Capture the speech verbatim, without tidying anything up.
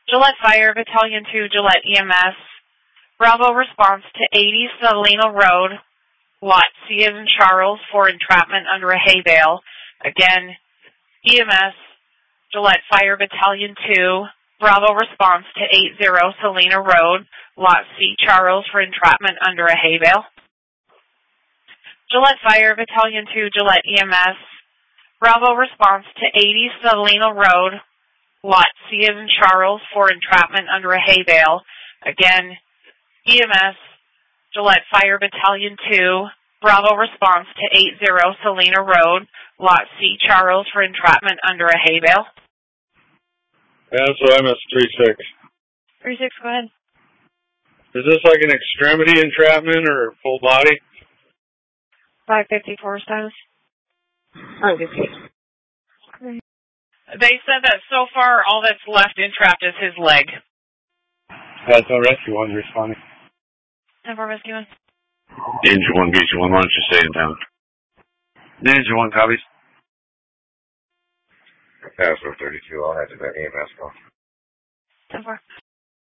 Gillette Fire, Battalion two, Gillette E M S. Bravo response to eighty Salina Road, Lot C as in Charles for entrapment under a hay bale. Again, E M S, Gillette Fire, Battalion two. Bravo response to eighty Salina Road, Lot C, Charles for entrapment under a hay bale. Gillette Fire, Battalion two, Gillette E M S. Bravo response to eighty Salina Road, Lot C as in Charles for entrapment under a hay bale. Again, E M S, Gillette Fire, Battalion two. Bravo response to eighty Salina Road, Lot C, Charles for entrapment under a hay bale. Yeah, so M S three six. three six, go ahead. Is this like an extremity entrapment or full body? five fifty-four status. five fifty. They said that so far all that's left entrapped is his leg. That's no rescue one's responding. ten four rescue one. Danger one, Gauge one, why don't you stay in town? Danger one, copies. Paso thirty-two, I'll head to that E M S call. ten four.